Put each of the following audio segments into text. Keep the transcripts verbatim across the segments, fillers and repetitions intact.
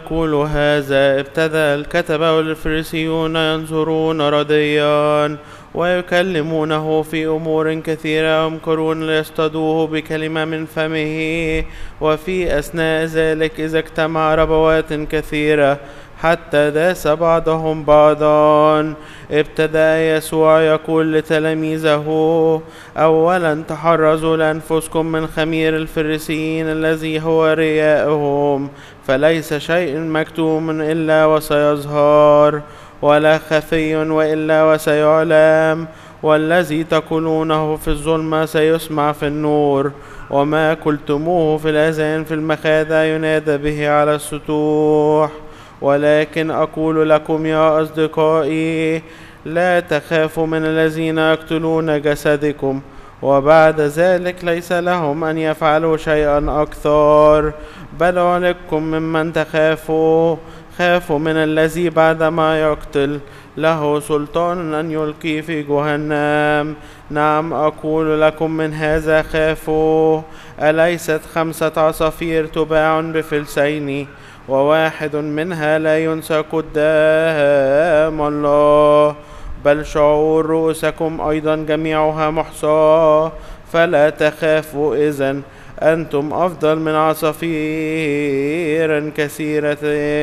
يقول هذا ابتدأ الكتبة والفريسيون ينظرون رديا ويكلمونه في أمور كثيرة يمكرون ليصطادوه بكلمة من فمه. وفي أثناء ذلك إذا اجتمع ربوات كثيرة حتى داس بعضهم بعضا، ابتدأ يسوع يقول لتلاميذه: أولا تحرزوا لأنفسكم من خمير الفريسيين الذي هو رياءهم، فليس شيء مكتوم إلا وسيظهر، ولا خفي وإلا وسيعلم، والذي تقولونه في الظلمة سيسمع في النور، وما قلتموه في الأذان في المخادع ينادى به على السطوح. ولكن أقول لكم يا أصدقائي، لا تخافوا من الذين يقتلون جسدكم، وبعد ذلك ليس لهم أن يفعلوا شيئا أكثر، بل عليكم ممن تخافوا. خافوا من الذي بعدما يقتل له سلطان أن يلقي في جهنم. نعم أقول لكم من هذا خافوا. أليست خمسة عصافير تباع بفلسين، وواحد منها لا ينسى قدام الله؟ بل شعور رؤوسكم أيضا جميعها محصاة. فلا تخافوا إذن، أنتم أفضل من عصافير كثيرة.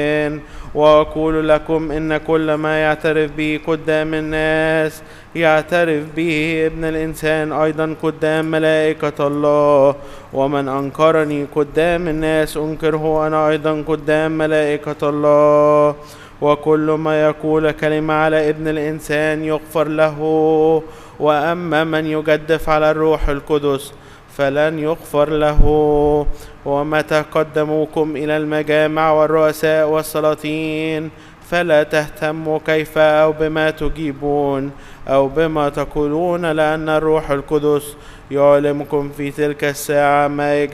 وأقول لكم إن كل ما يعترف به قدام الناس يعترف به ابن الإنسان أيضا قدام ملائكة الله. ومن أنكرني قدام الناس أنكره أنا أيضا قدام ملائكة الله. وكل ما يقول كلمة على ابن الإنسان يغفر له، وأما من يجدف على الروح القدس فلن يغفر له. ومتى قدموكم إلى المجامع والرؤساء والسلاطين فلا تهتموا كيف أو بما تجيبون أو بما تقولون، لأن الروح القدس يعلمكم في تلك الساعة ما يجب